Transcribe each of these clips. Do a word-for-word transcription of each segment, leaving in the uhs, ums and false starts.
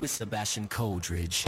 with Sebastian Coldridge.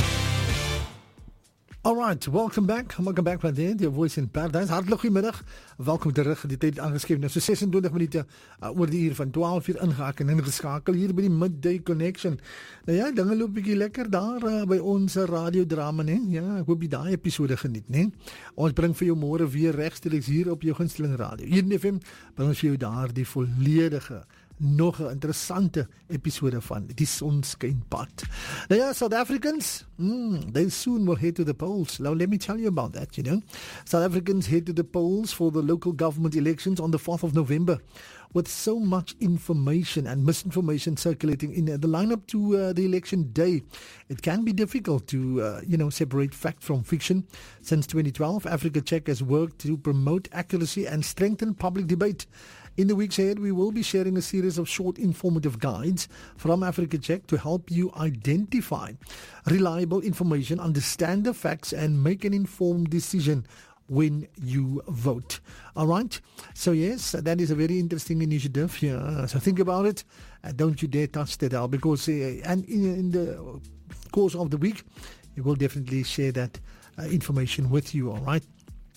Alright, welcome back. Welcome back by there, your voice in paradise. Hartelijk goeiemiddag. Welkom terug. Die tyd aangeskeef nou so sesentwintig minute uh, oor die uur van twaalf uur ingehaak en ingeskakel hier by die Midday Connection. Nou ja, dinge loop bietjie lekker daar uh, by ons radiodrama, né? Ja, ek hoop jy daai episode geniet, né? Ons bring vir jou môre weer regstreeks hier op jou gunsteling radio. Hier in F M bring ons vir jou daar die volledige nog 'n interessante episode van Die Sonskynpad. Nou ja, South Africans, mm, they soon will head to the polls. Now, let me tell you about that, you know. South Africans head to the polls for the local government elections on the fourth of November. With so much information and misinformation circulating in the lineup to uh, the election day, it can be difficult to, uh, you know, separate fact from fiction. Since twenty twelve, Africa Check has worked to promote accuracy and strengthen public debate. In the weeks ahead, we will be sharing a series of short informative guides from Africa Check to help you identify reliable information, understand the facts, and make an informed decision when you vote. All right? So yes, that is a very interesting initiative. Yeah. So think about it. Uh, don't you dare touch that out, because uh, and in, in the course of the week, we will definitely share that uh, information with you. All right?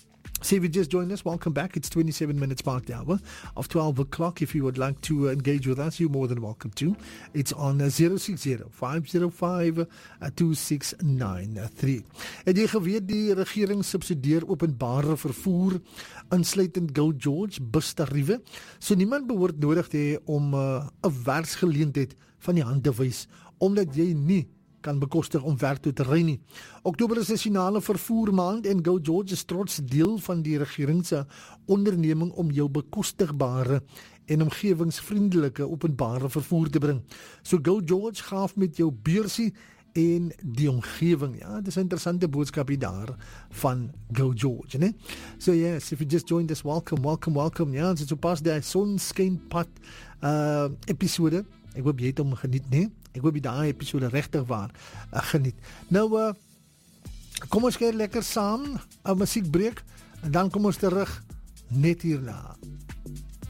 So if you just joined us, welcome back. It's twenty-seven minutes past the hour of twelve o'clock. If you would like to uh, engage with us, you're more than welcome to. It's on uh, zero six zero, five zero five, two six nine three. Het jy geweet die regering subsidieer openbare vervoer, insluitend Go George bustariewe? So niemand behoort nodig te hê om 'n uh, werksgeleentheid van die hand te wys, omdat jy nie kan bekostig om werk toe te ry nie. Oktober is nasionale vervoer maand en Go George is trots deel van die regering se onderneming om jou bekostigbare en omgewingsvriendelike openbare vervoer te bring. So Go George gaaf met jou beursie en die omgewing. Ja, dit is 'n interessante boodskap hier daar van Go George, né? So yes, if you just joined us, welcome, welcome, welcome. Ja, dit is so pas die Sonskynpad uh episode. Ek hoop jy het hom geniet, né? Ek hoop jy daai episode regtig waar uh, geniet. Nou, uh, kom ons kyk lekker saam 'n musiekbreek en dan kom ons terug net hierna.